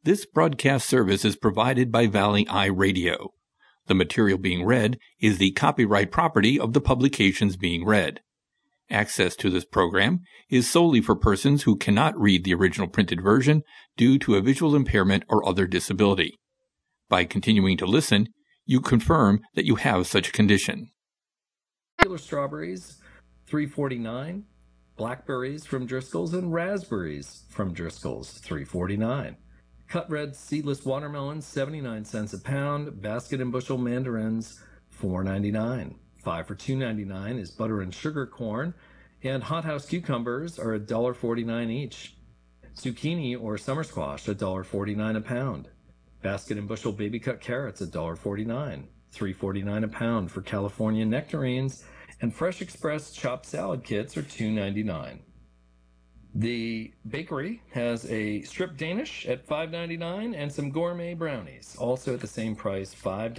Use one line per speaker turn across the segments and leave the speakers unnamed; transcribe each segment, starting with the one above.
This broadcast service is provided by Valley Eye Radio. The material being read is the copyright property of the publications being read. Access to this program is solely for persons who cannot read the original printed version due to a visual impairment or other disability. By continuing to listen, you confirm that you have such a condition.
Regular strawberries, $3.49. Blackberries from Driscoll's and raspberries from Driscoll's, $3.49. Cut red seedless watermelons, 79 cents a pound. Basket and bushel mandarins, $4.99. 5 for $2.99 is butter and sugar corn, and hothouse cucumbers are $1.49 each. Zucchini or summer squash, $1.49 a pound. Basket and bushel baby cut carrots, $1.49. $3.49 a pound for California nectarines, and Fresh Express chopped salad kits are $2.99. The bakery has a strip Danish at $5.99 and some gourmet brownies, also at the same price,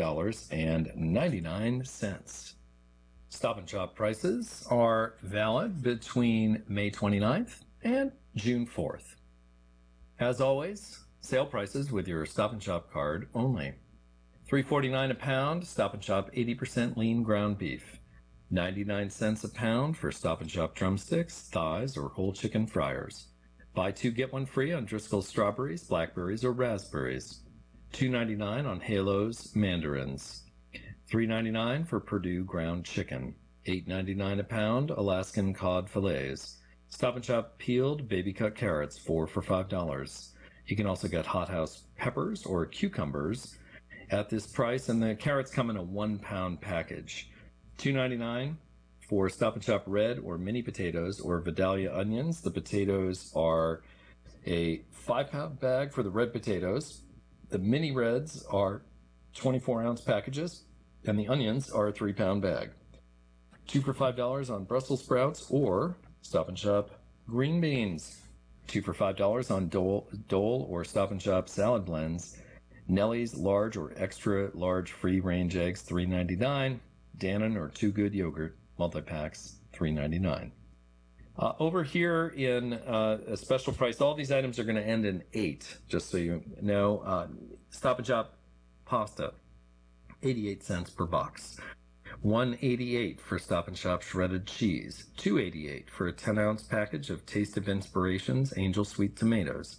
$5.99. Stop and Shop prices are valid between May 29th and June 4th. As always, sale prices with your Stop and Shop card only. $3.49 a pound, Stop and Shop 80% lean ground beef. 99 cents a pound for Stop and Shop drumsticks, thighs, or whole chicken fryers. Buy two, get one free on Driscoll's strawberries, blackberries, or raspberries. $2.99 on Halo's mandarins. $3.99 for Purdue ground chicken. $8.99 a pound Alaskan cod fillets. Stop and Shop peeled baby cut carrots, 4 for $5. You can also get hothouse peppers or cucumbers at this price, and the carrots come in a 1 pound package. $2.99 for Stop and Shop red or mini potatoes or Vidalia onions. The potatoes are a 5 pound bag for the red potatoes. The mini reds are 24-ounce packages, and the onions are a 3 pound bag. 2 for $5 on Brussels sprouts or Stop and Shop green beans. 2 for $5 on Dole or Stop and Shop salad blends. Nellie's large or extra large free range eggs, $3.99. Dannon or Too Good yogurt multi-packs, $3.99. Over here in a special price, all these items are going to end in 8, just so you know. Stop and Shop pasta, 88 cents per box. $1.88 for Stop and Shop shredded cheese. $2.88 for a 10-ounce package of Taste of Inspirations Angel Sweet Tomatoes.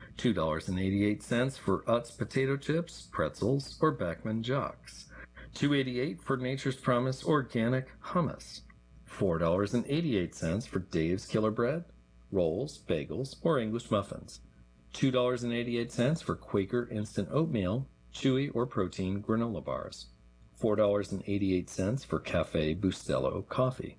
$2.88 for Utz potato chips, pretzels, or Beckman Jocks. $2.88 for Nature's Promise organic hummus. $4.88 for Dave's Killer Bread, rolls, bagels, or English muffins. $2.88 for Quaker instant oatmeal, chewy or protein granola bars. $4.88 for Cafe Bustelo coffee.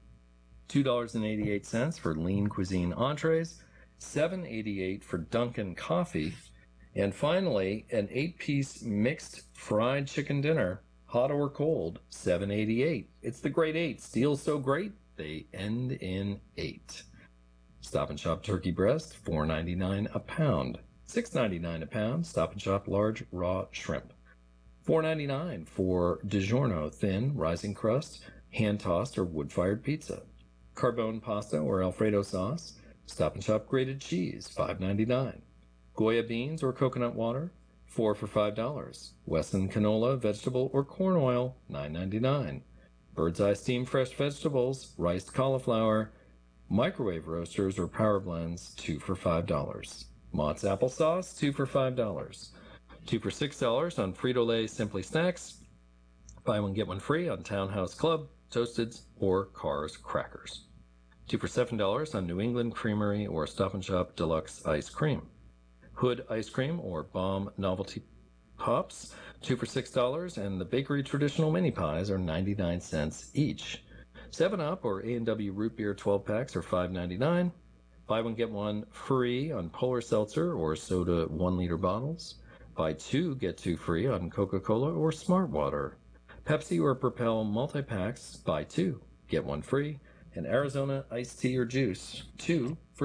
$2.88 for lean cuisine entrees. $7.88 for Dunkin' coffee. And finally, an 8-piece mixed fried chicken dinner, hot or cold, $7.88. It's the great 8. Deals so great, they end in 8. Stop and Shop turkey breast, $4.99 a pound. $6.99 a pound, Stop and Shop large raw shrimp. $4.99 for DiGiorno thin rising crust, hand-tossed or wood-fired pizza. Carbone pasta or Alfredo sauce, Stop and Shop grated cheese, $5.99. Goya beans or coconut water, 4 for $5. Wesson canola, vegetable, or corn oil, $9.99. Bird's Eye steamed fresh vegetables, riced cauliflower, microwave roasters or power blends, 2 for $5. Mott's applesauce, 2 for $5. 2 for $6 on Frito-Lay Simply Snacks. Buy one, get one free on Townhouse Club, Toasteds, or Cars crackers. 2 for $7 on New England Creamery or Stop and Shop Deluxe Ice Cream. Hood ice cream or Bomb novelty pops, 2 for $6, and the bakery traditional mini pies are 99 cents each. 7-Up or A&W root beer 12 packs are $5.99. Buy one, get one free on Polar Seltzer or soda 1-liter bottles. Buy two, get two free on Coca-Cola or Smart Water. Pepsi or Propel multi-packs, buy two, get one free. And Arizona iced tea or juice, 2 for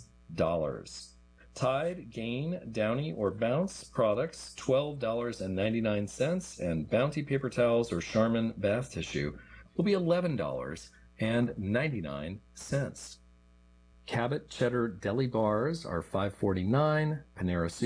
$6. Tide, Gain, Downy, or Bounce products, $12.99, and Bounty paper towels or Charmin bath tissue will be $11.99. Cabot cheddar deli bars are $5.49. Panera Soup